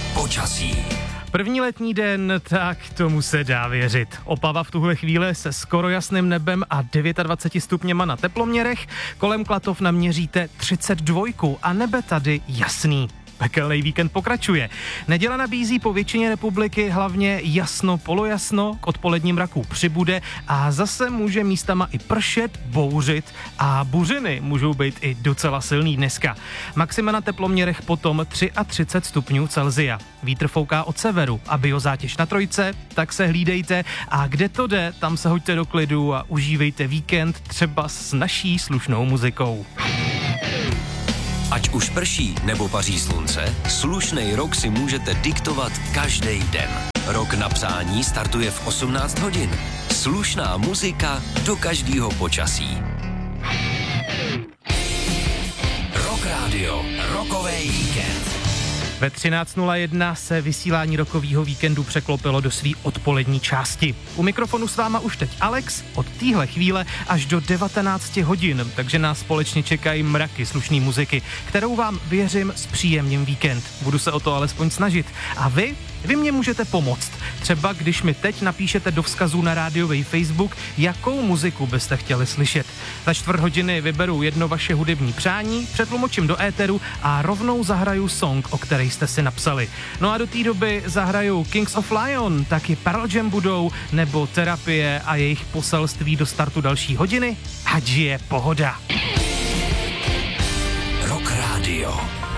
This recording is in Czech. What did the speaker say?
Počasí. První letní den, tak tomu se dá věřit. Opava v tuhle chvíli se skoro jasným nebem a 29 stupněma na teploměrech. Kolem Klatov naměříte 32 a nebe tady jasný. Pekelný víkend pokračuje. Neděle nabízí po většině republiky hlavně jasno, polojasno, k odpoledním mraků přibude a zase může místama i pršet, bouřit a buřiny můžou být i docela silný dneska. Maxima na teploměrech potom 33 stupňů Celsia. Vítr fouká od severu a biozátěž na trojce, tak se hlídejte a kde to jde, tam se hoďte do klidu a užívejte víkend třeba s naší slušnou muzikou. Ať už prší nebo paří slunce, slušnej rok si můžete diktovat každý den. Rok na přání startuje v 18 hodin. Slušná muzika do každého počasí. Rock Radio, rokovej víkend. Ve 13:01 se vysílání rokového víkendu překlopilo do svý odpolední části. U mikrofonu s váma už teď Alex od téhle chvíle až do 19 hodin, takže nás společně čekají mraky slušný muziky, kterou vám věřím zpříjemním víkend. Budu se o to alespoň snažit. A vy mě můžete pomoct. Třeba když mi teď napíšete do vzkazu na rádiový Facebook, jakou muziku byste chtěli slyšet. Za 4 hodiny vyberu jedno vaše hudební přání, přetlumočím do éteru a rovnou zahraju song, o který jste si napsali. No a do té doby zahraju Kings of Lion, taky Pearl Jam budou, nebo Terapie a jejich poselství do startu další hodiny. Ať je pohoda. Rock Radio.